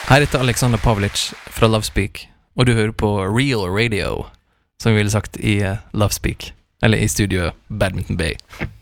Her heter Alexander Pavlic fra Lovespeak, og du hører på Real Radio, som vi ville sagt i Lovespeak, eller i studio Badminton Bay.